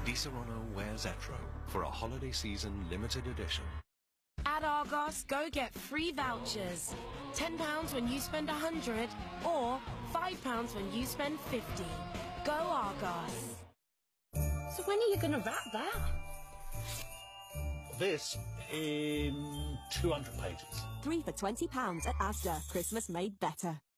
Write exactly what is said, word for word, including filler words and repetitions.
Disaronno wears Etro for a holiday season limited edition. At Argos, go get free vouchers. ten pounds when you spend one hundred, or five pounds when you spend fifty. Go Argos. So when are you going to wrap that? This in two hundred pages. Three for twenty pounds at Asda. Christmas made better.